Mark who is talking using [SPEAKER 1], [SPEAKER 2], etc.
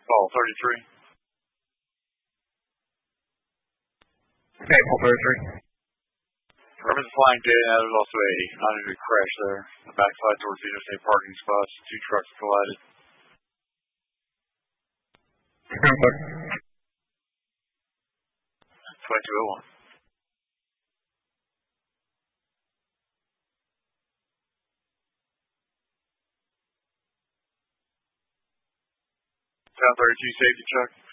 [SPEAKER 1] Call 33.
[SPEAKER 2] Okay, call 33.
[SPEAKER 1] Affirmative flying dead, and there's also a 9-degree crash there. The backside towards the interstate parking spots. 2 trucks collided.
[SPEAKER 2] Confirm.
[SPEAKER 1] 2201. Sound 32 safety truck.